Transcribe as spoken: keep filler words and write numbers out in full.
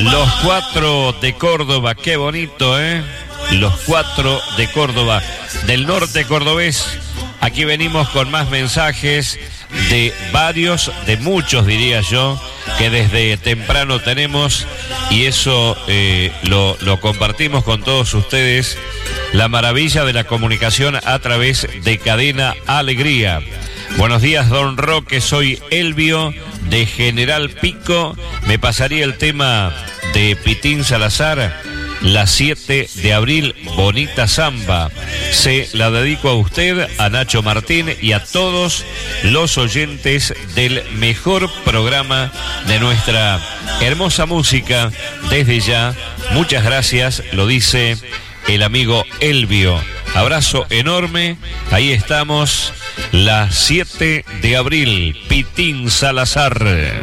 Los cuatro de Córdoba, qué bonito, ¿eh? Los cuatro de Córdoba, del norte cordobés. Aquí venimos con más mensajes de varios, de muchos diría yo, que desde temprano tenemos, y eso eh, lo, lo compartimos con todos ustedes, la maravilla de la comunicación a través de Cadena Alegría. Buenos días, don Roque, soy Elvio de General Pico. Me pasaría el tema de Pitín Salazar, la siete de abril, bonita samba. Se la dedico a usted, a Nacho Martín y a todos los oyentes del mejor programa de nuestra hermosa música. Desde ya, muchas gracias, lo dice el amigo Elvio. Abrazo enorme, ahí estamos, la siete de abril, Pitín Salazar.